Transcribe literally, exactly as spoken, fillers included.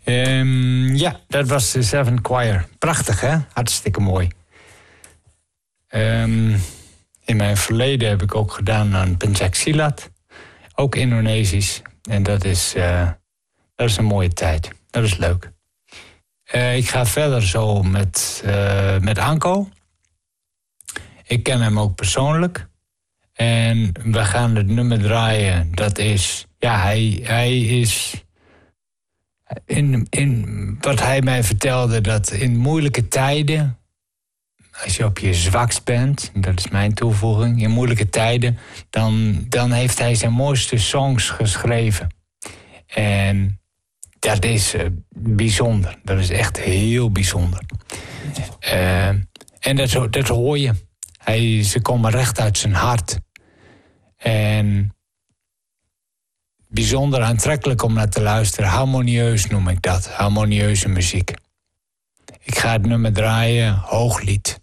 Um, ja, dat was de Seven Choir. Prachtig, hè? Hartstikke mooi. Um, in mijn verleden heb ik ook gedaan aan Pencak Silat. Ook Indonesisch. En dat is, uh, dat is een mooie tijd. Dat is leuk. Uh, ik ga verder zo met, uh, met Anko. Ik ken hem ook persoonlijk. En we gaan het nummer draaien. Dat is... Ja, hij, hij is... In, in wat hij mij vertelde, dat in moeilijke tijden... Als je op je zwakst bent, dat is mijn toevoeging... in moeilijke tijden, dan, dan heeft hij zijn mooiste songs geschreven. En dat is uh, bijzonder. Dat is echt heel bijzonder. Uh, en dat, dat hoor je. Hij, ze komen recht uit zijn hart. En bijzonder aantrekkelijk om naar te luisteren. Harmonieus noem ik dat. Harmonieuze muziek. Ik ga het nummer draaien, Hooglied.